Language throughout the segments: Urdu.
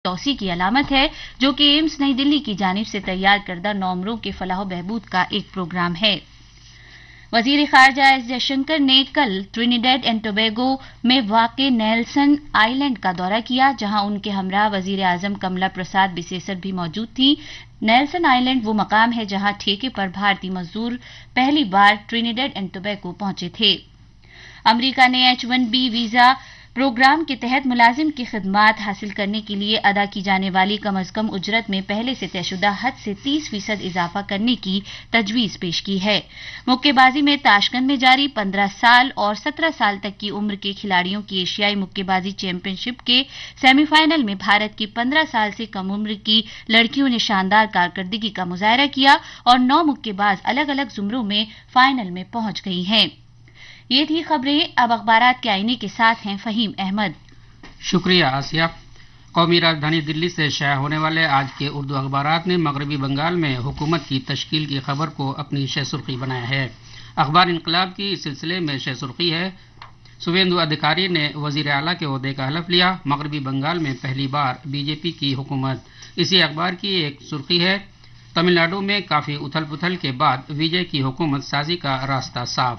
توسیع کی علامت ہے، جو کہ ایمز نئی دلی کی جانب سے تیار کردہ نومروں کے فلاح و بہبود کا ایک پروگرام ہے۔ وزیر خارجہ ایس جے شنکر نے کل ٹرینیڈاڈ اینڈ ٹوبیگو میں واقع نیلسن آئی لینڈ کا دورہ کیا، جہاں ان کے ہمراہ وزیر اعظم کملا پرساد بسیسر بھی موجود تھیں۔ نیلسن آئی لینڈ وہ مقام ہے جہاں ٹھیکے پر بھارتی مزدور پہلی بار ٹرینیڈاڈ اینڈ ٹوبیگو پہنچے تھے۔ امریکہ نے H-1B ویزا پروگرام کے تحت ملازم کی خدمات حاصل کرنے کے لیے ادا کی جانے والی کم از کم اجرت میں پہلے سے طے شدہ حد سے 30% اضافہ کرنے کی تجویز پیش کی ہے۔ مکے بازی میں تاشکند میں جاری 15 سال اور 17 سال تک کی عمر کے کھلاڑیوں کی ایشیائی مکے بازی چیمپئن شپ کے سیمی فائنل میں بھارت کی 15 سال سے کم عمر کی لڑکیوں نے شاندار کارکردگی کا مظاہرہ کیا اور 9 مکے باز الگ الگ زمروں میں فائنل میں پہنچ گئی ہیں۔ یہ تھی خبریں، اب اخبارات کے آئینے کے ساتھ ہیں فہیم احمد۔ شکریہ آسیہ۔ قومی راجدھانی دلی سے شائع ہونے والے آج کے اردو اخبارات نے مغربی بنگال میں حکومت کی تشکیل کی خبر کو اپنی شہ سرخی بنایا ہے۔ اخبار انقلاب کی اس سلسلے میں شہ سرخی ہے، سویندو ادھیکاری نے وزیر اعلیٰ کے عہدے کا حلف لیا، مغربی بنگال میں پہلی بار بی جے پی کی حکومت۔ اسی اخبار کی ایک سرخی ہے، تمل ناڈو میں کافی اتھل پتھل کے بعد وجے کی حکومت سازی کا راستہ صاف۔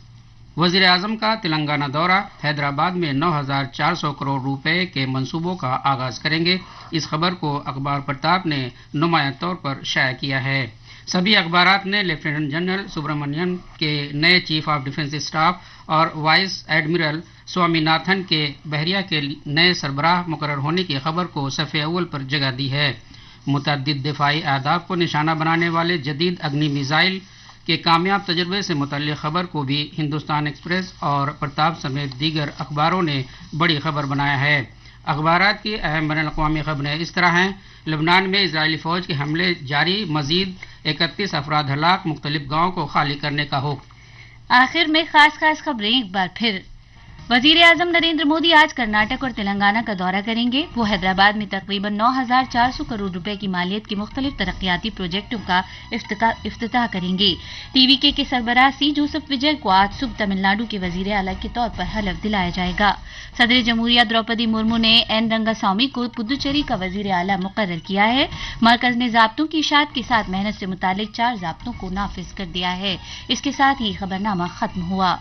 وزیر اعظم کا تلنگانہ دورہ، حیدرآباد میں 9,400 کروڑ روپے کے منصوبوں کا آغاز کریں گے۔ اس خبر کو اخبار پرتاپ نے نمایاں طور پر شائع کیا ہے۔ سبھی اخبارات نے لیفٹیننٹ جنرل سبرامنین کے نئے چیف آف ڈیفنس اسٹاف اور وائس ایڈمرل سوامی ناتھن کے بحریہ کے نئے سربراہ مقرر ہونے کی خبر کو صفحے اول پر جگہ دی ہے۔ متعدد دفاعی اہداف کو نشانہ بنانے والے جدید اگنی میزائل کے کامیاب تجربے سے متعلق خبر کو بھی ہندوستان ایکسپریس اور پرتاپ سمیت دیگر اخباروں نے بڑی خبر بنایا ہے۔ اخبارات کی اہم بین الاقوامی خبریں اس طرح ہیں، لبنان میں اسرائیلی فوج کے حملے جاری، مزید 31 افراد ہلاک، مختلف گاؤں کو خالی کرنے کا حکم۔ آخر میں خاص خبریں ایک بار پھر۔ وزیر اعظم نریندر مودی آج کرناٹک اور تلنگانہ کا دورہ کریں گے۔ وہ حیدرآباد میں تقریباً 9,400 کروڑ روپے کی مالیت کے مختلف ترقیاتی پروجیکٹوں کا افتتاح کریں گے۔ ٹی وی کے سربراہ سی جوسف وجے کو آج صبح تمل ناڈو کے وزیر اعلیٰ کے طور پر حلف دلایا جائے گا۔ صدر جمہوریہ دروپدی مرمو نے این رنگاسوامی کو پدوچیری کا وزیر اعلیٰ مقرر کیا ہے۔ مرکز نے ضابطوں کی اشاعت کے ساتھ محنت سے متعلق 4 ضابطوں کو نافذ کر دیا ہے۔ اس کے ساتھ ہی خبرنامہ ختم ہوا۔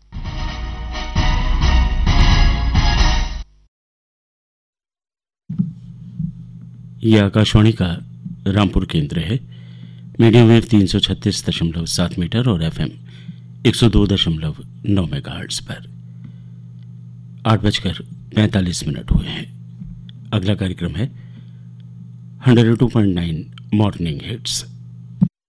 یہ آکاشوانی کا رامپور کیندر ہے، میڈیم ویو 336.7 میٹر اور FM 102.9 میگا ہرٹز پر۔ 8:45 ہوئے ہیں۔ اگلا کارکرم ہے 102.9 مارننگ ہٹس۔